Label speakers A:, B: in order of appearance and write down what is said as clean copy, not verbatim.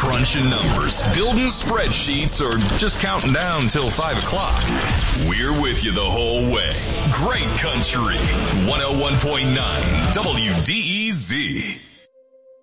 A: Crunching numbers, building spreadsheets, or just counting down till 5 o'clock. We're with you the whole way. Great country. 101.9 WDEZ.